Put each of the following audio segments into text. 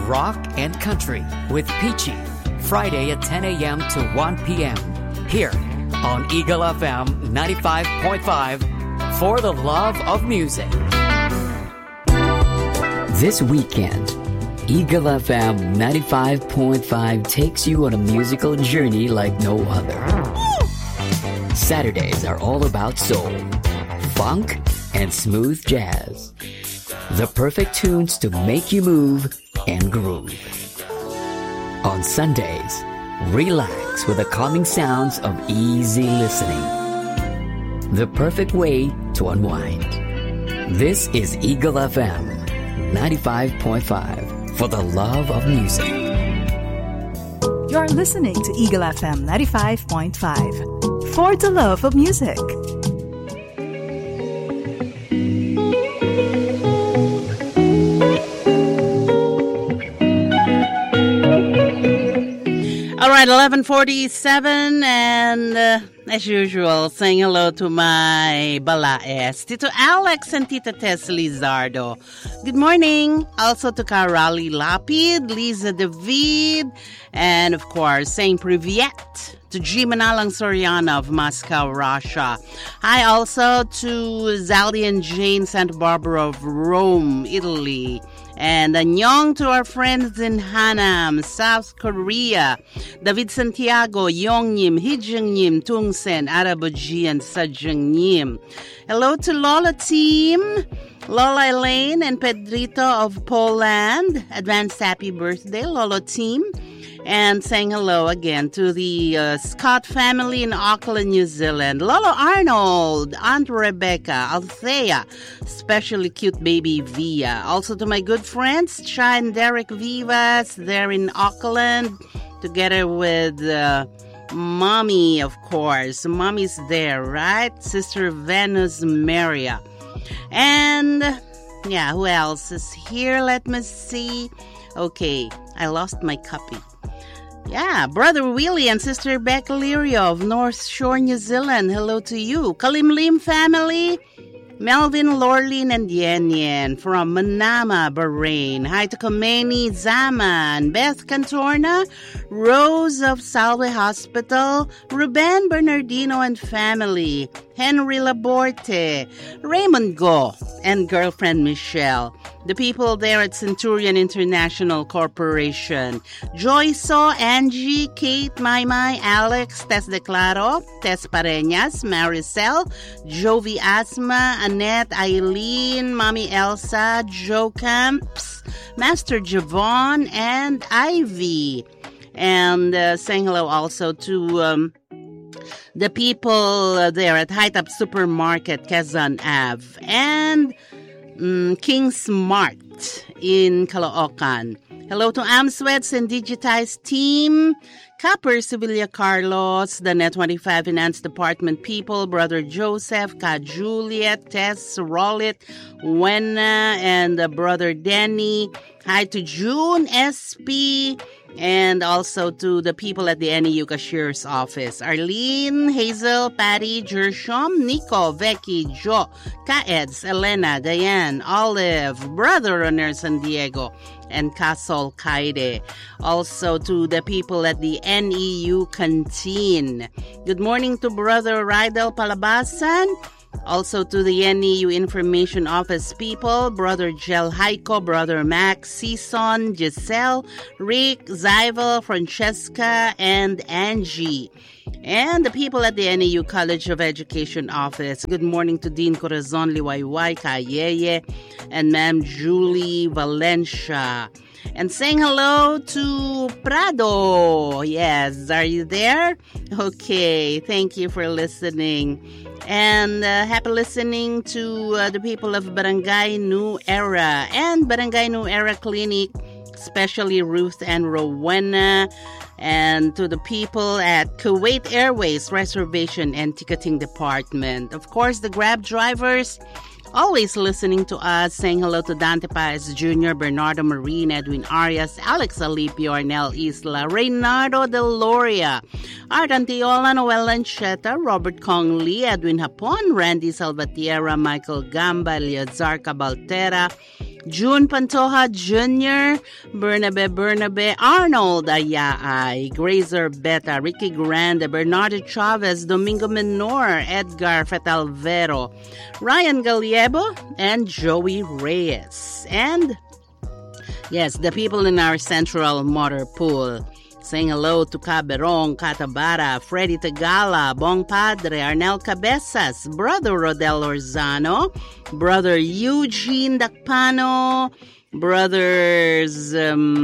rock and country with Peachy. Friday at 10 a.m. to 1 p.m. here on Eagle FM 95.5 for the love of music. This weekend, Eagle FM 95.5 takes you on a musical journey like no other. Saturdays are all about soul, funk, and smooth jazz. The perfect tunes to make you move and groove. On Sundays, relax with the calming sounds of easy listening. The perfect way to unwind. This is Eagle FM 95.5 for the love of music. You're listening to Eagle FM 95.5 for the love of music. All right, 11:47, and as usual, saying hello to my balaes, Tito Alex and Tita Tess Lizardo. Good morning. Also to Karali Lapid, Lisa David, and of course, saying privyet to G. Manalang Soriana of Moscow, Russia. Hi also to Zali and Jane Santa Barbara of Rome, Italy. And annyeong to our friends in Hanam, South Korea. David Santiago, Yongnim, Hijengnim, Tungsen, Arabuji, and Sajengnim. Hello to Lola team, Lola Elaine and Pedrito of Poland. Advanced happy birthday, Lola team. And saying hello again to the Scott family in Auckland, New Zealand. Lolo Arnold, Aunt Rebecca, Althea, especially cute baby Via. Also to my good friends, Cha and Derek Vivas, they're in Auckland, together with Mommy, of course. Mommy's there, right? Sister Venus Maria. And, yeah, who else is here? Let me see. Okay, I lost my copy. Yeah, Brother Willie and Sister Becca Lirio of North Shore, New Zealand. Hello to you. Kalimlim family, Melvin, Lorlin, and Yen Yen from Manama, Bahrain. Hi to Khomeini, Zaman, Beth Cantorna, Rose of Salve Hospital, Ruben Bernardino and family, Henry Laborte, Raymond Go, and girlfriend Michelle. The people there at Centurion International Corporation. Joy So, Angie, Kate, Maymay, Alex, Tess Declaro, Tess Pareñas, Maricel, Jovi Asma, Annette, Eileen, Mommy Elsa, Joe Camps, Master Javon, and Ivy. And saying hello also to the people there at High Top Supermarket, Quezon Ave. And King Smart in Caloocan. Hello to Amsweds and Digitize team, Copper Sevilla Carlos, the Net 25 Finance Department people, Brother Joseph, Ka Juliet, Tess, Rollit, Wena, and Brother Denny. Hi to June, SP, and also to the people at the NEU Cashier's Office. Arlene, Hazel, Patty, Jershom, Nico, Becky, Joe, Kaeds, Elena, Diane, Olive, Brother Runner San Diego, and Castle Kaide. Also to the people at the NEU Canteen. Good morning to Brother Rydel Palabasan. Also to the NEU Information Office people, Brother Gel Heiko, Brother Max, Season, Giselle, Rick, Zyvel, Francesca, and Angie. And the people at the NEU College of Education Office. Good morning to Dean Corazon Liwayway, Kayeye, and Ma'am Julie Valencia. And saying hello to Prado. Yes, are you there? Okay, thank you for listening. And happy listening to the people of Barangay New Era and Barangay New Era Clinic, especially Ruth and Rowena, and to the people at Kuwait Airways Reservation and Ticketing Department. Of course, the Grab drivers, always listening to us, saying hello to Dante Paez Jr., Bernardo Marine, Edwin Arias, Alex Alipio, Arnel Isla, Reynardo Deloria, Art Antiola, Noel Lancheta, Robert Kong Lee, Edwin Hapon, Randy Salvatierra, Michael Gamba, Eleazar Cabaltera, June Pantoja Jr., Bernabe, Arnold Ayaay, Grazer Beta, Ricky Grande, Bernardo Chavez, Domingo Menor, Edgar Fetalvero, Ryan Galiebo, and Joey Reyes. And yes, the people in our central motor pool. Saying hello to Caberong, Catabara, Freddy Tagala, Bong Padre, Arnel Cabezas, Brother Rodel Orzano, Brother Eugene Dacpano, Brothers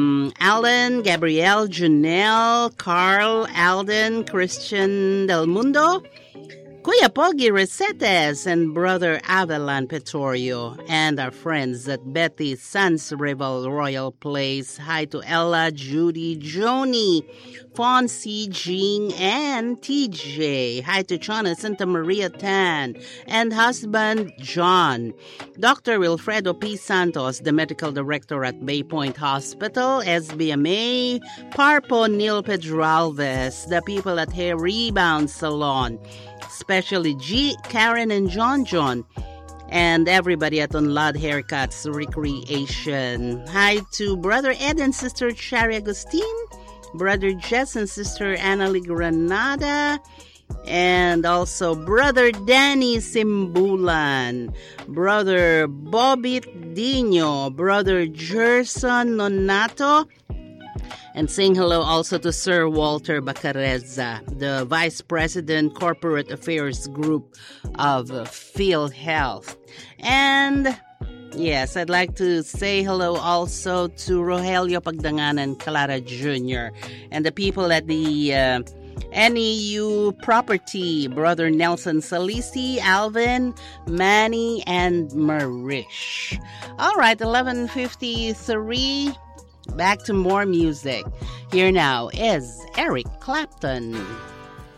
Alan, Gabrielle, Janelle, Carl, Alden, Christian Del Mundo, Kuya Pogi Resetes, and Brother Avelan Petorio, and our friends at Betty Sans Rival Royal Place. Hi to Ella, Judy, Joni, Fonzie, Jean, and TJ. Hi to Chana Santa Maria Tan and husband John. Dr. Wilfredo P. Santos, the medical director at Bay Point Hospital, SBMA, Parpo Neil Pedralves, the people at Hair Rebound Salon, especially G, Karen, and John, and everybody at Unlad Haircuts Recreation. Hi to Brother Ed and Sister Shari Agustin, Brother Jess and Sister Annalie Granada, and also Brother Danny Simbulan, Brother Bobby Dino, Brother Gerson Nonato, and saying hello also to Sir Walter Bacareza, the Vice President, Corporate Affairs Group of PhilHealth. And yes, I'd like to say hello also to Rogelio Pagdanganan Clara Jr. and the people at the NEU Property, Brother Nelson Salisi, Alvin, Manny, and Marish. All right, 11:53. Back to more music. Here now is Eric Clapton.